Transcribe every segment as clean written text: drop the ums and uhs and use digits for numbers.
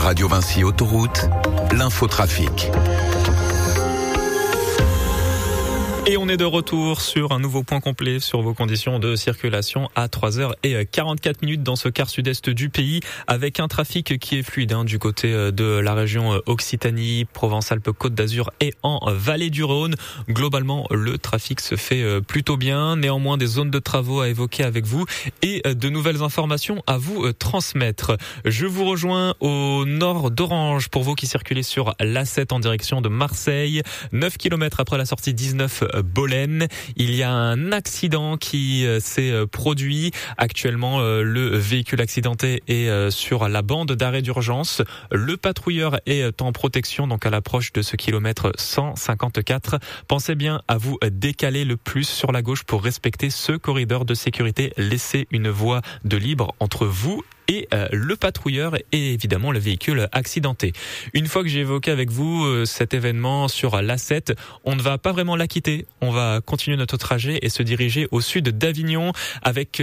Radio Vinci Autoroute, l'infotrafic. Et on est de retour sur un nouveau point complet sur vos conditions de circulation à 3h44 dans ce quart sud-est du pays, avec un trafic qui est fluide du côté de la région Occitanie, Provence-Alpes-Côte d'Azur et en Vallée du Rhône. Globalement, le trafic se fait plutôt bien. Néanmoins, des zones de travaux à évoquer avec vous et de nouvelles informations à vous transmettre. Je vous rejoins au nord d'Orange pour vous qui circulez sur l'A7 en direction de Marseille. 9 km après la sortie 19 Bolène. Il y a un accident qui s'est produit. Actuellement, le véhicule accidenté est sur la bande d'arrêt d'urgence. Le patrouilleur est en protection, donc à l'approche de ce kilomètre 154. Pensez bien à vous décaler le plus sur la gauche pour respecter ce corridor de sécurité. Laissez une voie de libre entre vous et le patrouilleur et évidemment le véhicule accidenté. Une fois que j'ai évoqué avec vous cet événement sur l'A7, on ne va pas vraiment la quitter. On va continuer notre trajet et se diriger au sud d'Avignon avec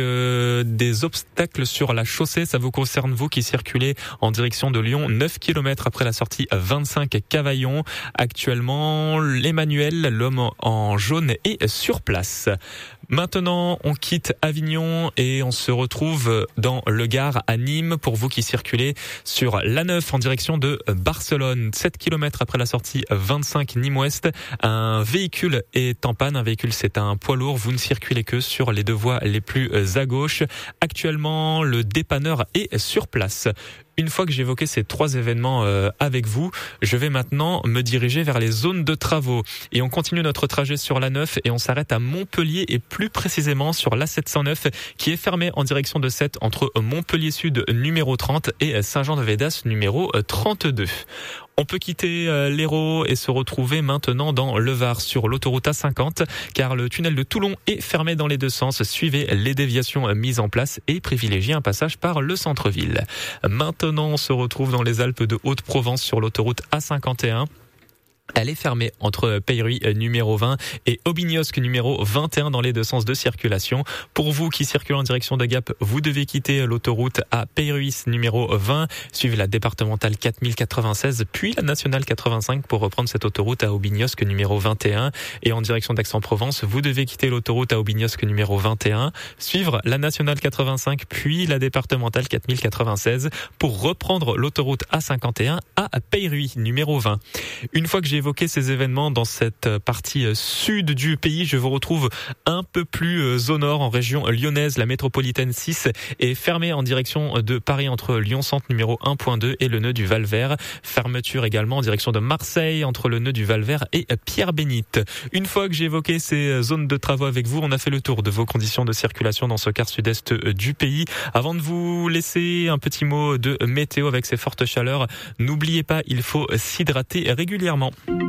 des obstacles sur la chaussée. Ça vous concerne vous qui circulez en direction de Lyon, 9 km après la sortie 25 Cavaillon. Actuellement, l'Emmanuel, l'homme en jaune, est sur place. Maintenant, on quitte Avignon et on se retrouve dans le Gard à Nîmes pour vous qui circulez sur l'A9 en direction de Barcelone. 7 km après la sortie 25 Nîmes-Ouest, un véhicule est en panne. Un véhicule, c'est un poids lourd. Vous ne circulez que sur les deux voies les plus à gauche. Actuellement, le dépanneur est sur place. Une fois que j'ai évoqué ces trois événements avec vous, je vais maintenant me diriger vers les zones de travaux. Et on continue notre trajet sur l'A9 et on s'arrête à Montpellier et plus précisément sur l'A709 qui est fermée en direction de Sète entre Montpellier Sud numéro 30 et Saint-Jean-de-Védas numéro 32. On peut quitter l'Hérault et se retrouver maintenant dans le Var sur l'autoroute A50 car le tunnel de Toulon est fermé dans les deux sens. Suivez les déviations mises en place et privilégiez un passage par le centre-ville. Maintenant, on se retrouve dans les Alpes de Haute-Provence sur l'autoroute A51. Elle est fermée entre Peyruy numéro 20 et Aubignosc numéro 21 dans les deux sens de circulation. Pour vous qui circulez en direction de Gap, vous devez quitter l'autoroute à Peyruy numéro 20, suivez la départementale 4096 puis la nationale 85 pour reprendre cette autoroute à Aubignosc numéro 21. Et en direction d'Aix-en-Provence, vous devez quitter l'autoroute à Aubignosc numéro 21, suivre la nationale 85 puis la départementale 4096 pour reprendre l'autoroute A51 à Peyruy numéro 20. Une fois que j'ai évoqué ces événements dans cette partie sud du pays, je vous retrouve un peu plus au nord en région lyonnaise. La métropolitaine 6 est fermée en direction de Paris entre Lyon-Centre numéro 1.2 et le nœud du Val-Vert. Fermeture également en direction de Marseille entre le nœud du Val-Vert et Pierre-Bénite. Une fois que j'ai évoqué ces zones de travaux avec vous, on a fait le tour de vos conditions de circulation dans ce quart sud-est du pays. Avant de vous laisser un petit mot de météo avec ces fortes chaleurs, n'oubliez pas, il faut s'hydrater régulièrement.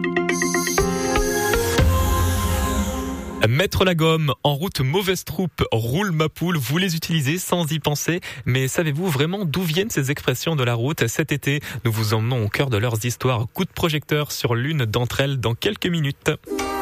Mettre la gomme, en route mauvaise troupe, roule ma poule, vous les utilisez sans y penser. Mais savez-vous vraiment d'où viennent ces expressions de la route? Cet été, nous vous emmenons au cœur de leurs histoires. Coup de projecteur sur l'une d'entre elles dans quelques minutes.